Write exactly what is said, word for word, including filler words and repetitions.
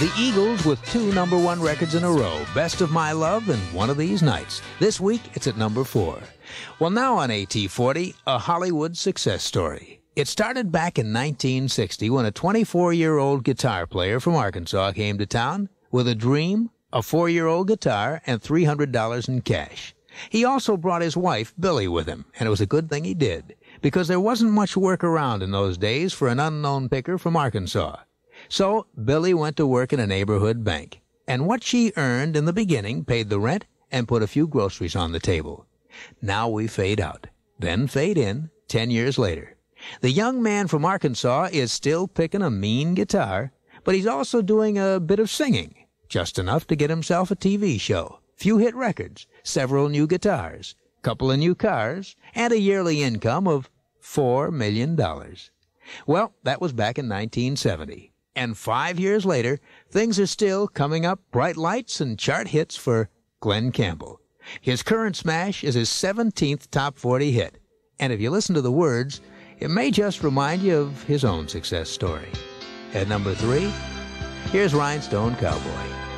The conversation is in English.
The Eagles with two number one records in a row, Best of My Love and One of These Nights. This week, it's at number four. Well, now on A T forty, a Hollywood success story. It started back in nineteen sixty when a twenty-four-year-old guitar player from Arkansas came to town with a dream, a four-year-old guitar, and three hundred dollars in cash. He also brought his wife, Billy, with him, and it was a good thing he did, because there wasn't much work around in those days for an unknown picker from Arkansas. So Billy went to work in a neighborhood bank, and what she earned in the beginning paid the rent and put a few groceries on the table. Now we fade out, then fade in, ten years later. The young man from Arkansas is still picking a mean guitar, but he's also doing a bit of singing, just enough to get himself a T V show, few hit records, several new guitars, couple of new cars, and a yearly income of four million dollars. Well, that was back in nineteen seventy. And five years later, things are still coming up bright lights and chart hits for Glen Campbell. His current smash is his seventeenth top forty hit. And if you listen to the words, it may just remind you of his own success story. At number three, here's Rhinestone Cowboy.